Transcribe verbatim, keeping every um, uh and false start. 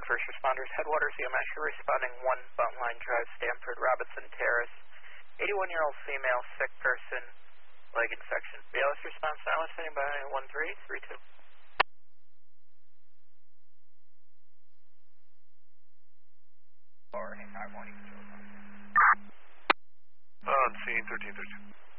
first responders, Headwaters E M S, you're responding one Buntline Drive, Stanford, Robinson Terrace. eighty-one-year-old female, sick person, leg infection. B L S response now, standing by one three three two. On scene thirteen thirteen.